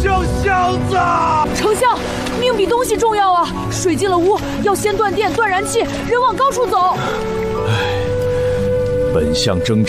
相箱子！ 丞相，命比东西重要啊！水进了屋，要先断电、断燃气，人往高处走。 本相征